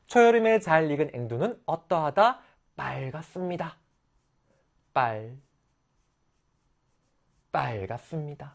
초여름에 잘 익은 앵두는 어떠하다? 빨갛습니다. 빨갛습니다.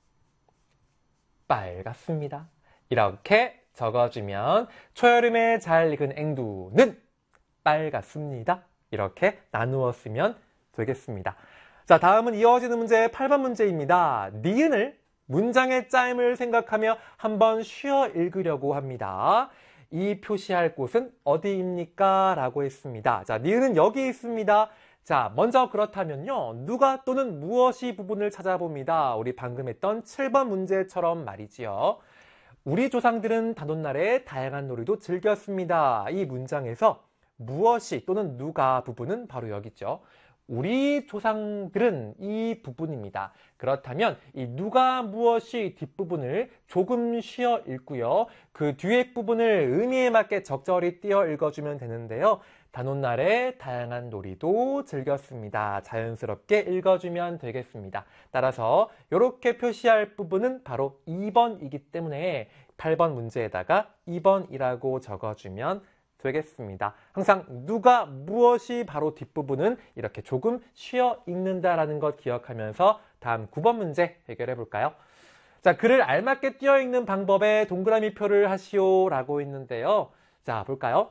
빨갛습니다. 이렇게 적어주면 초여름에 잘 익은 앵두는 빨갛습니다. 이렇게 나누어 쓰면 되겠습니다. 자, 다음은 이어지는 문제 8번 문제입니다. 니은을 문장의 짜임을 생각하며 한번 쉬어 읽으려고 합니다. 이 표시할 곳은 어디입니까? 라고 했습니다. 자, 니은은 여기 있습니다. 자, 먼저 그렇다면요. 누가 또는 무엇이 부분을 찾아봅니다. 우리 방금 했던 7번 문제처럼 말이지요. 우리 조상들은 단오날에 다양한 놀이도 즐겼습니다. 이 문장에서 무엇이 또는 누가 부분은 바로 여기 있죠. 우리 조상들은 이 부분입니다. 그렇다면 이 누가 무엇이 뒷부분을 조금 쉬어 읽고요. 그 뒤에 부분을 의미에 맞게 적절히 띄어 읽어주면 되는데요. 단오날에 다양한 놀이도 즐겼습니다. 자연스럽게 읽어주면 되겠습니다. 따라서 이렇게 표시할 부분은 바로 2번이기 때문에 8번 문제에다가 2번이라고 적어주면 되겠습니다. 항상 누가 무엇이 바로 뒷부분은 이렇게 조금 쉬어 읽는다라는 것 기억하면서 다음 9번 문제 해결해 볼까요? 자, 글을 알맞게 띄어 읽는 방법에 동그라미 표를 하시오 라고 있는데요. 자, 볼까요?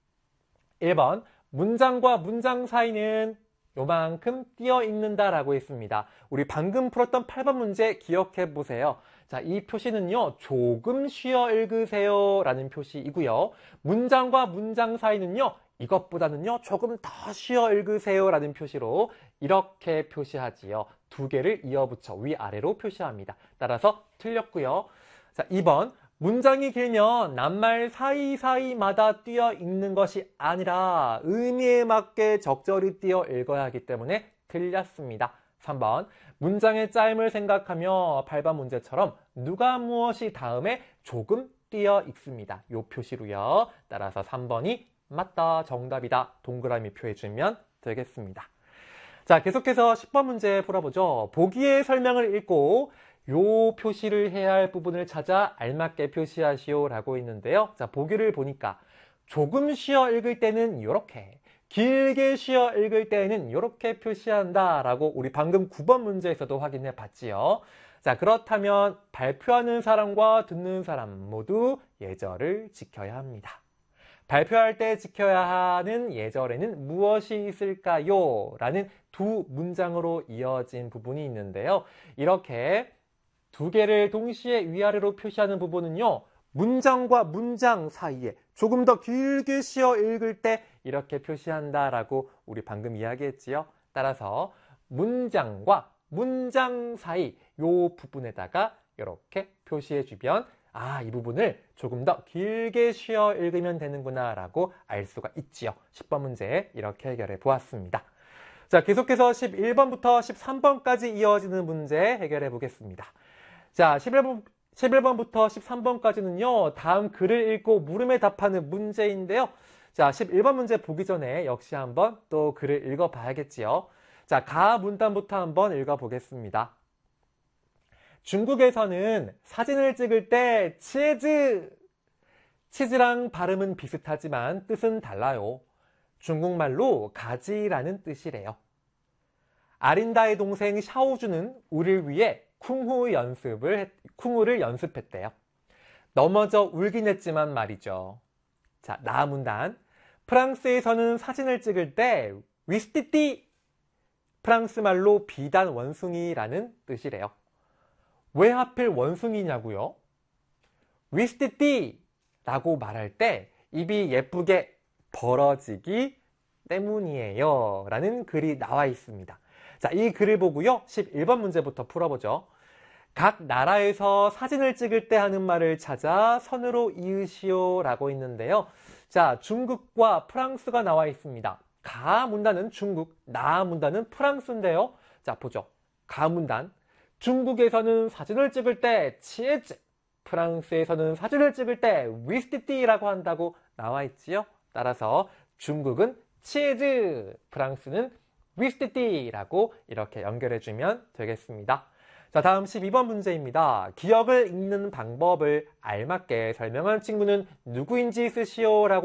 1번, 문장과 문장 사이는 요만큼 띄어 읽는다 라고 했습니다. 우리 방금 풀었던 8번 문제 기억해 보세요. 자, 이 표시는요, 조금 쉬어 읽으세요 라는 표시이고요. 문장과 문장 사이는요, 이것보다는요, 조금 더 쉬어 읽으세요 라는 표시로 이렇게 표시하지요. 두 개를 이어붙여 위아래로 표시합니다. 따라서 틀렸고요. 자, 2번. 문장이 길면 낱말 사이사이마다 띄어 읽는 것이 아니라 의미에 맞게 적절히 띄어 읽어야 하기 때문에 틀렸습니다. 3번. 문장의 짜임을 생각하며 8번 문제처럼 누가 무엇이 다음에 조금 띄어 읽습니다. 이 표시로요. 따라서 3번이 맞다, 정답이다, 동그라미 표해주면 되겠습니다. 자, 계속해서 10번 문제 풀어보죠. 보기의 설명을 읽고 요 표시를 해야 할 부분을 찾아 알맞게 표시하시오 라고 있는데요. 자, 보기를 보니까 조금 쉬어 읽을 때는 이렇게, 길게 쉬어 읽을 때는 이렇게 표시한다 라고 우리 방금 9번 문제에서도 확인해 봤지요. 자, 그렇다면 발표하는 사람과 듣는 사람 모두 예절을 지켜야 합니다. 발표할 때 지켜야 하는 예절에는 무엇이 있을까요? 라는 두 문장으로 이어진 부분이 있는데요. 이렇게 두 개를 동시에 위아래로 표시하는 부분은요, 문장과 문장 사이에 조금 더 길게 쉬어 읽을 때 이렇게 표시한다라고 우리 방금 이야기했지요. 따라서 문장과 문장 사이 요 부분에다가 이렇게 표시해주면 이 부분을 조금 더 길게 쉬어 읽으면 되는구나 라고 알 수가 있지요. 10번 문제 이렇게 해결해 보았습니다. 자, 계속해서 11번부터 13번까지 이어지는 문제 해결해 보겠습니다. 자, 11번부터 13번까지는요, 다음 글을 읽고 물음에 답하는 문제인데요. 자, 11번 문제 보기 전에 역시 한번 또 글을 읽어봐야겠지요. 자, 가 문단부터 한번 읽어보겠습니다. 중국에서는 사진을 찍을 때 치즈랑 발음은 비슷하지만 뜻은 달라요. 중국말로 가지라는 뜻이래요. 아린다의 동생 샤오주는 우리를 위해 쿵후를 연습했대요. 넘어져 울긴 했지만 말이죠. 자, 나 문단. 프랑스에서는 사진을 찍을 때 위스티띠, 프랑스 말로 비단 원숭이라는 뜻이래요. 왜 하필 원숭이냐고요? 위스티띠 라고 말할 때 입이 예쁘게 벌어지기 때문이에요 라는 글이 나와 있습니다. 자, 이 글을 보고요, 11번 문제부터 풀어보죠. 각 나라에서 사진을 찍을 때 하는 말을 찾아 선으로 이으시오 라고 있는데요. 자, 중국과 프랑스가 나와 있습니다. 가 문단은 중국, 나 문단은 프랑스인데요. 자, 보죠. 가 문단. 중국에서는 사진을 찍을 때 치즈, 프랑스에서는 사진을 찍을 때 위스티띠라고 한다고 나와 있지요. 따라서 중국은 치즈, 프랑스는 위스티띠라고 이렇게 연결해주면 되겠습니다. 자, 다음 12번 문제입니다. 기억을 읽는 방법을 알맞게 설명한 친구는 누구인지 쓰시오 라고